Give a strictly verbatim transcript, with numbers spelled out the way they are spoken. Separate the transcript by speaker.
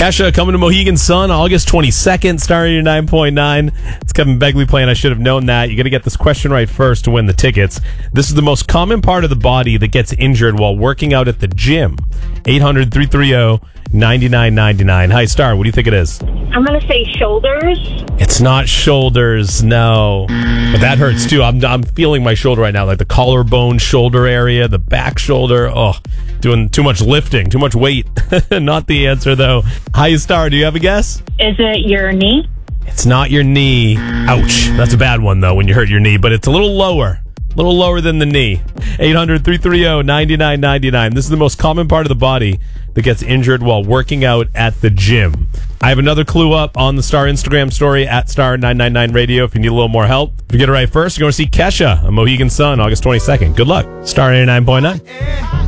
Speaker 1: Kesha coming to Mohegan Sun August twenty-second, Star eighty-nine point nine. It's Kevin Begley playing I Should Have Known That. You got to get this question right first to win the tickets. This is the most common part of the body that gets injured while working out at the gym. eight hundred, three three zero, nine nine nine nine. Hi, Star. What do you think it is?
Speaker 2: I'm going to say shoulders.
Speaker 1: It's not shoulders, no. But that hurts too. I'm I'm feeling my shoulder right now, like the collarbone shoulder area, the back shoulder. Oh, doing too much lifting, too much weight. Not the answer, though. Hi, Star. Do you have a guess?
Speaker 2: Is it your knee?
Speaker 1: It's not your knee. Ouch. That's a bad one, though, when you hurt your knee. But it's a little lower. A little lower than the knee. eight hundred, three three zero, nine nine nine nine. This is the most common part of the body that gets injured while working out at the gym. I have another clue up on the Star Instagram story at Star nine nine nine Radio if you need a little more help. If you get it right first, you're going to see Kesha on Mohegan Sun August twenty-second. Good luck. Star eighty-nine point nine.